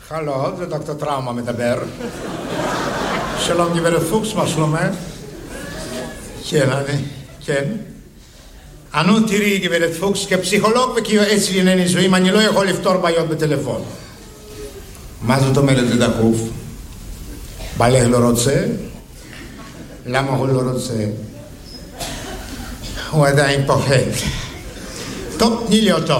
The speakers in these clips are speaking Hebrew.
הלו, זה דוקטור טראומה מדבר. שלום גברת פוקס, מה שלומך? כן. אנו תראי גברת פוקס, כפסיכולוג וכיועץ לענייני נישואים, אני לא יכול לפתור בעיות בטלפון. מה זאת אומרת זה דחוף? בעלך לא רוצה? למה הוא לא רוצה? הוא עדיין פוחד. טוב, תני לי אותו.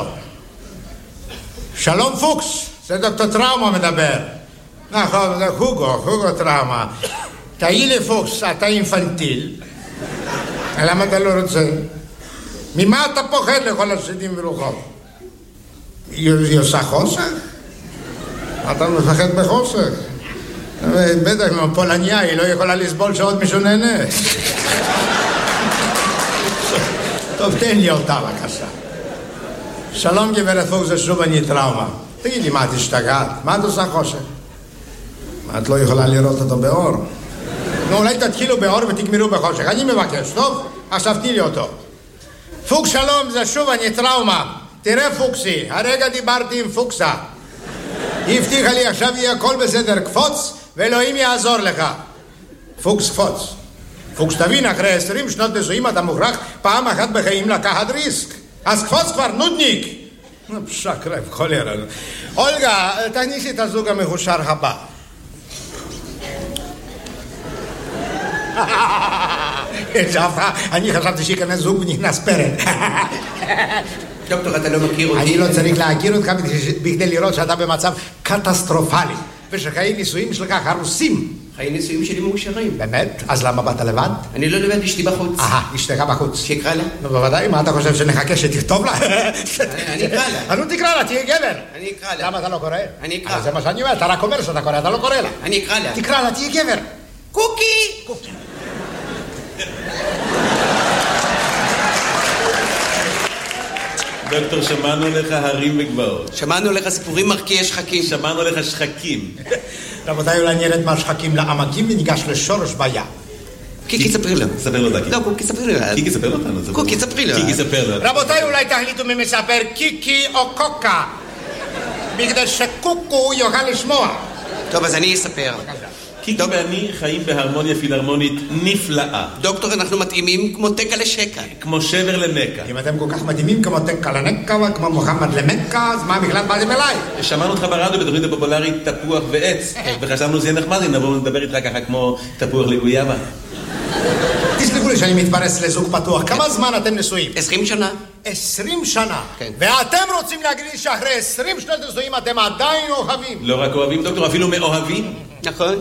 שלום פוקס, זה דוקטור טראומה מדבר. נכון, זה הוגו טראומה. תהי לי פוקס, אתה אינפנטיל. למה אתה לא רוצה? ממה אתה פוחד לכל השדים ורוחות? היא עושה חוסך? אתה מפחד בחוסך? בטח, פולניה, היא לא יכולה לסבול שעוד מישהו נהנה. טוב, תן לי אותה בבקשה. שלום גברת פוקס, זה שוב אני טראומה. תגיד לי, מה את השתגעת? מה את עושה חושך? את לא יכולה לראות אותו באור. נו, אולי תתחילו באור ותגמרו בחושך. אני מבקש, טוב? עכשיו תני לי אותו. פוקס שלום, זה שוב אני טראומה. תראה פוקסי, הרגע דיברתי עם פוקסה. היא הבטיחה לי עכשיו יהיה הכל בסדר, קפוץ ואלוהים יעזור לך. פוקס קפוץ. פוקס תבין, אחרי 20 שנות נישואים אתה מוכרח פעם אחת בחיים לקחת ריסק. אז קפוץ כבר, נודניק. שקרב, חולרה. אולגה, תכניסי את הזוג המחושר הבא. אני חשבתי שיכנס זוג ונכנס פרק. דוקטור, אתה לא מכיר אותי? אני לא צריך להכיר אותך בכדי לראות שאתה במצב קטסטרופלי ושחיי נישואים שלך הרוסים. חיי נישואים שלי מאושרים. באמת? אז למה באת לבד? אני לא לבד, אשתי בחוץ. אשתך בחוץ. שיקרא לה? נו בוודאי, מה אתה חושב שנחכה שתכתוב לה? אני אקרא לה. נו תקרא לה, תהיה גבר. אני אקרא לה. למה אתה לא קורא? אני אקרא. זה מה שאני אומר, אתה רק אומר שאתה קורא, אתה לא קורא לה. אני אקרא לה. תקרא לה, תהיה גבר. קוקי! דוקטור, שמענו לך הרים וגבעות. שמענו לך סיפורים מרקיעי שחקים. שמענו לך שחקים. רבותיי, אולי נרד מהשחקים לעמקים וניגש לשורש בעיה. קיקי, ספרי לו. ספר לו דקי. לא, קוקי, ספרי לו. קיקי, ספר אותנו. קוקי, ספרי לו. קיקי, ספר לו. רבותיי, אולי תחליטו מי מספר קיקי או קוקה, בגלל שקוקו יוכל לשמוע. טוב, אז אני אספר. קיקי ואני חיים בהרמוניה פילהרמונית נפלאה. דוקטור, אנחנו מתאימים כמו תקה לשקה. כמו שבר לנקה. אם אתם כל כך מדהימים כמו תקה לנקה וכמו מוחמד למקה, אז מה בכלל באתם אליי? שמענו אותך ברדיו בתוכנית הפופולרית תפוח ועץ, וחשבנו שזה יהיה נחמד אם נבוא ונדבר איתך ככה כמו תפוח לגויאבה. תסלחו לי שאני מתפרס לזוג פתוח. כמה זמן אתם נשואים? 20 שנה. 20 שנה? כן. ואתם רוצים להגיד לי שאחרי 20 שנות נשואים אתם עדיין אוהבים? לא רק אוהבים, דוקטור, אפילו מאוהבים. נכון.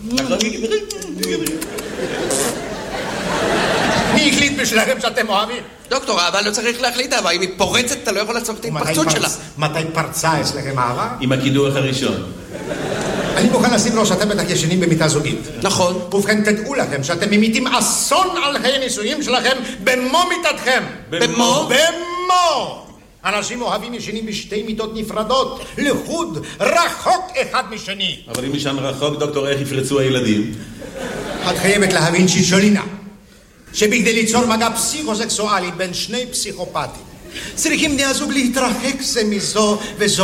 מי החליט בשבילכם שאתם אוהבים? דוקטור, אהבה לא צריך להחליט אהבה. אם היא פורצת, אתה לא יכול לעצור את ההתפרצות שלה. מתי פרצה אצלכם אהבה? עם הקידוח הראשון. אני מוכן לשים לו שאתם בטח ישנים במיטה זוגית. נכון. ובכן תדעו לכם שאתם ממיתים אסון על חיי נישואים שלכם במו מיטתכם. במו? במו! אנשים אוהבים ישנים בשתי מיטות נפרדות, לחוד, רחוק אחד משני. אבל אם ישן רחוק, דוקטור, איך יפרצו הילדים? את חייבת להבין שישולינה, שבכדי ליצור מגע פסיכוסקסואלי בין שני פסיכופטים, צריכים בני הזוג להתרחק זה מזו וזו